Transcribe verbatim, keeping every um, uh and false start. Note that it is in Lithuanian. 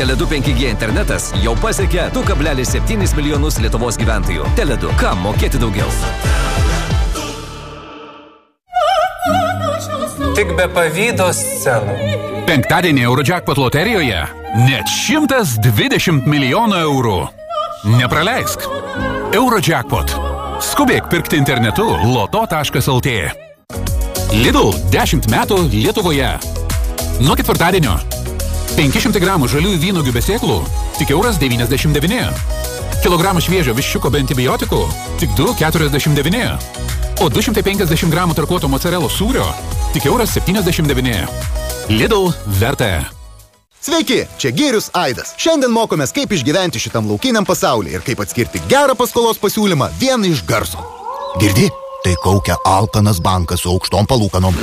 Tele du penki G internetas jau pasiekė du kablelis septyni milijonus Lietuvos gyventojų. Tele du. Kam mokėti daugiau? Tik be pavydo scenų. Penktadienį Eurojackpot loterijoje net šimtas dvidešimt milijonų eurų. Nepraleisk. Eurojackpot. Skubėk pirkti internetu loto taškas lt. Lidl dešimt metų Lietuvoje. Nuo ketvirtadienio. penki šimtai gramų žaliųjų vynuogių be sėklų tik euras devyniasdešimt devyni. Kilogramą šviežio viščiuko be antibiotikų tik du keturiasdešimt devyni. O du šimtai penkiasdešimt gramų tarkuoto mocarelos sūrio tik euras septyniasdešimt devyni. Lidl verta. Sveiki, čia Gėrius Aidas. Šiandien mokomės, kaip išgyventi šitam laukiniam pasaulyje ir kaip atskirti gerą paskolos pasiūlymą vien iš garso. Girdi? Tai kaukia alkanas bankas su aukštom palūkanom.